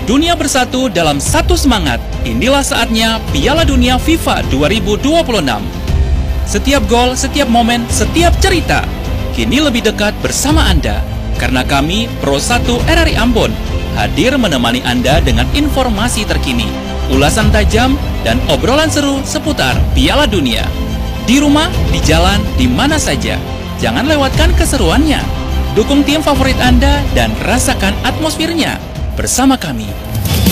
Dunia bersatu dalam satu semangat. Inilah saatnya Piala Dunia FIFA 2026. Setiap gol, setiap momen, setiap cerita kini lebih dekat bersama Anda. Karena kami, Pro 1 RRI Ambon, hadir menemani Anda dengan informasi terkini, ulasan tajam, dan obrolan seru seputar Piala Dunia. Di rumah, di jalan, di mana saja. Jangan lewatkan keseruannya. Dukung tim favorit Anda dan rasakan atmosfernya bersama kami.